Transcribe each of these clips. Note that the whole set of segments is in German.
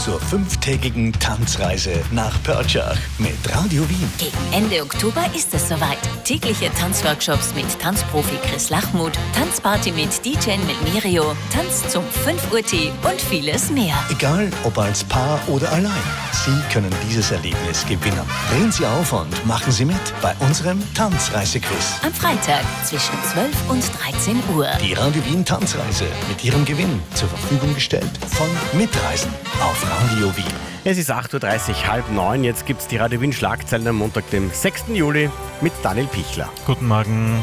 zur 5-tägigen Tanzreise nach Pörtschach mit Radio Wien. Gegen Ende Oktober ist es soweit. Tägliche Tanzworkshops mit Tanzprofi Chris Lachmuth, Tanzparty mit DJ Melmerio, Tanz zum 5 Uhr Tee und vieles mehr. Egal ob als Paar oder allein, Sie können dieses Erlebnis gewinnen. Drehen Sie auf und machen Sie mit bei unserem Tanzreisequiz. Am Freitag zwischen 12 und 13 Uhr. Die Radio Wien Tanzreise mit Ihrem Gewinn zur Verfügung gestellt von Mitreisen auf Radio Wien. Es ist 8.30 Uhr, 8:30. Jetzt gibt es die Radio Wien Schlagzeilen am Montag, dem 6. Juli mit Daniel Pichler. Guten Morgen.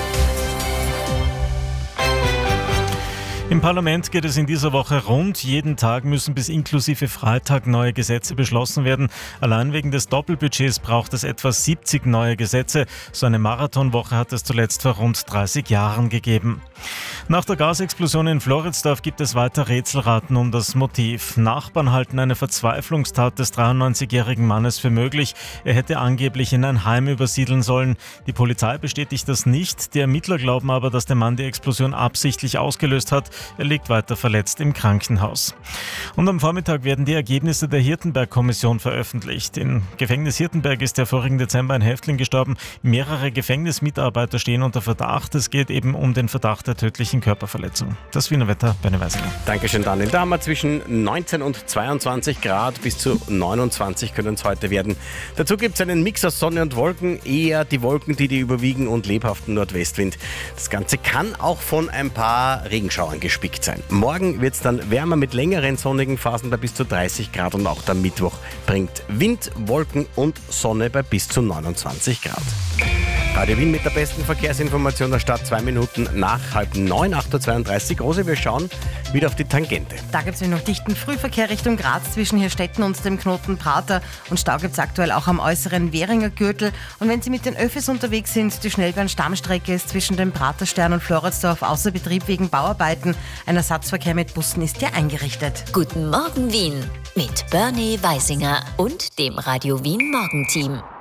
Im Parlament geht es in dieser Woche rund. Jeden Tag müssen bis inklusive Freitag neue Gesetze beschlossen werden. Allein wegen des Doppelbudgets braucht es etwa 70 neue Gesetze. So eine Marathonwoche hat es zuletzt vor rund 30 Jahren gegeben. Nach der Gasexplosion in Floridsdorf gibt es weiter Rätselraten um das Motiv. Nachbarn halten eine Verzweiflungstat des 93-jährigen Mannes für möglich. Er hätte angeblich in ein Heim übersiedeln sollen. Die Polizei bestätigt das nicht. Die Ermittler glauben aber, dass der Mann die Explosion absichtlich ausgelöst hat. Er liegt weiter verletzt im Krankenhaus. Und am Vormittag werden die Ergebnisse der Hirtenberg-Kommission veröffentlicht. Im Gefängnis Hirtenberg ist ja vorigen Dezember ein Häftling gestorben. Mehrere Gefängnismitarbeiter stehen unter Verdacht. Es geht eben um den Verdacht der tödlichen Körperverletzung. Das Wiener Wetter bei Weisinger. Dankeschön, Daniel. Da haben wir zwischen 19 und 22 Grad, bis zu 29 können es heute werden. Dazu gibt es einen Mix aus Sonne und Wolken, eher die Wolken, die überwiegen und lebhaften Nordwestwind. Das Ganze kann auch von ein paar Regenschauern gespickt sein. Morgen wird es dann wärmer mit längeren sonnigen Phasen bei bis zu 30 Grad und auch der Mittwoch bringt Wind, Wolken und Sonne bei bis zu 29 Grad. Radio Wien mit der besten Verkehrsinformation der Stadt 2 Minuten nach 8:30, 8.32 Uhr. Rosi, wir schauen wieder auf die Tangente. Da gibt es noch dichten Frühverkehr Richtung Graz zwischen Hirstetten und dem Knoten Prater. Und Stau gibt es aktuell auch am äußeren Währinger Gürtel. Und wenn Sie mit den Öffis unterwegs sind, die Schnellbahn-Stammstrecke ist zwischen dem Praterstern und Floridsdorf außer Betrieb wegen Bauarbeiten. Ein Ersatzverkehr mit Bussen ist hier eingerichtet. Guten Morgen Wien mit Bernie Weisinger und dem Radio Wien Morgenteam.